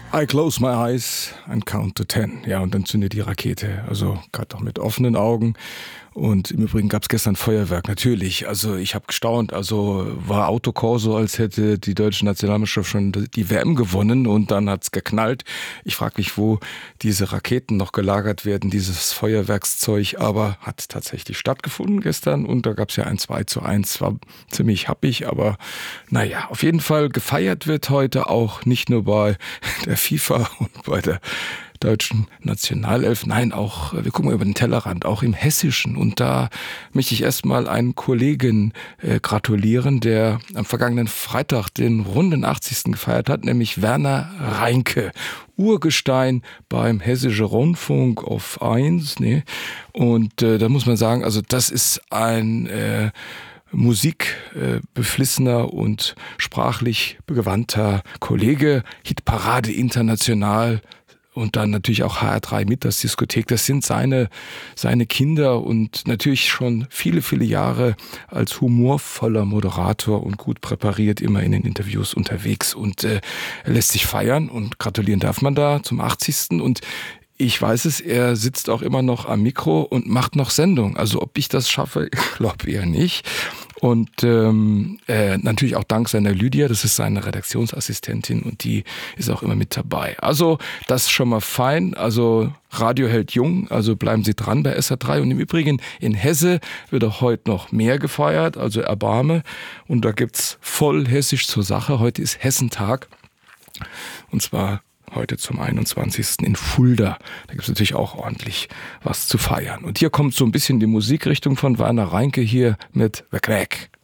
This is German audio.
I close my eyes and count to 10. Ja, und dann zündet die Rakete. Also gerade auch mit offenen Augen. Und im Übrigen gab es gestern Feuerwerk, natürlich. Also ich habe gestaunt. Also war Autokorso, als hätte die deutsche Nationalmannschaft schon die WM gewonnen und dann hat's geknallt. Ich frage mich, wo diese Raketen noch gelagert werden, dieses Feuerwerkszeug. Aber hat tatsächlich stattgefunden gestern und da gab's ja ein 2:1. War ziemlich happig, aber naja, auf jeden Fall gefeiert wird heute auch nicht nur bei der FIFA und bei der deutschen Nationalelf. Nein, auch, wir gucken mal über den Tellerrand, auch im Hessischen. Und da möchte ich erstmal einen Kollegen gratulieren, der am vergangenen Freitag den runden 80. gefeiert hat, nämlich Werner Reinke. Urgestein beim Hessischen Rundfunk auf 1. Ne? Und da muss man sagen, also das ist ein musikbeflissener und sprachlich gewandter Kollege, Hitparade international und dann natürlich auch HR3 Mittagsdiskothek. Das sind seine Kinder und natürlich schon viele, viele Jahre als humorvoller Moderator und gut präpariert immer in den Interviews unterwegs und er lässt sich feiern und gratulieren darf man da zum 80. Und ich weiß es, er sitzt auch immer noch am Mikro und macht noch Sendung. Also ob ich das schaffe, ich glaube eher nicht. Und natürlich auch dank seiner Lydia, das ist seine Redaktionsassistentin und die ist auch immer mit dabei. Also das ist schon mal fein. Also Radio hält jung, also bleiben Sie dran bei SR3. Und im Übrigen in Hesse wird auch heute noch mehr gefeiert, also Erbarme. Und da gibt's voll hessisch zur Sache. Heute ist Hessentag und zwar heute zum 21. in Fulda. Da gibt es natürlich auch ordentlich was zu feiern. Und hier kommt so ein bisschen die Musikrichtung von Werner Reinke hier mit The Crack.